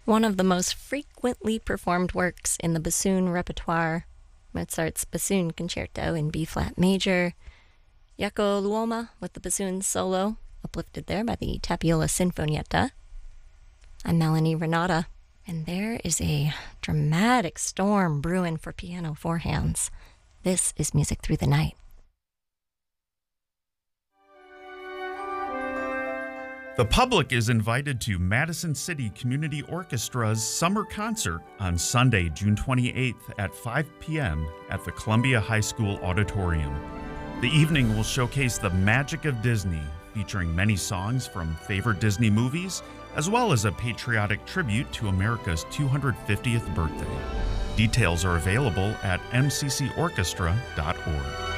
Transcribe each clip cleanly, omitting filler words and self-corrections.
One of the most frequently performed works in the bassoon repertoire, Mozart's Bassoon Concerto in B-flat major, Jaakko Luoma with the bassoon solo, uplifted there by the Tapiola Sinfonietta. I'm Melanie Renata, and there is a dramatic storm brewing for piano four hands. This is Music Through the Night. The public is invited to Madison City Community Orchestra's summer concert on Sunday, June 28th at 5 p.m. at the Columbia High School Auditorium. The evening will showcase the magic of Disney, featuring many songs from favorite Disney movies, as well as a patriotic tribute to America's 250th birthday. Details are available at mccorchestra.org.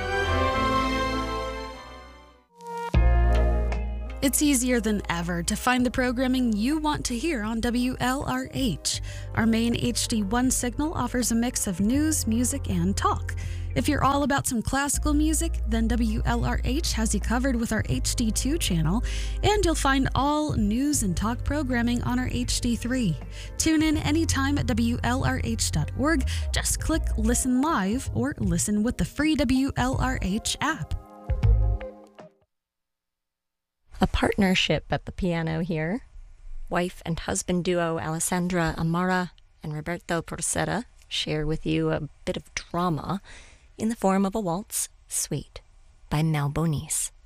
It's easier than ever to find the programming you want to hear on WLRH. Our main HD1 signal offers a mix of news, music, and talk. If you're all about some classical music, then WLRH has you covered with our HD2 channel, and you'll find all news and talk programming on our HD3. Tune in anytime at WLRH.org. Just click Listen Live or listen with the free WLRH app. A partnership at the piano here. Wife and husband duo Alessandra Amara and Roberto Porcera share with you a bit of drama in the form of a waltz, Sweet, by Mel Bonis.